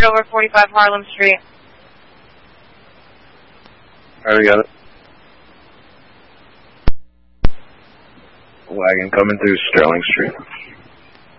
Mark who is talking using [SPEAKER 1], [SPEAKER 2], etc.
[SPEAKER 1] over 45 Harlem Street.
[SPEAKER 2] Alright, we got it. Wagon coming through Sterling Street.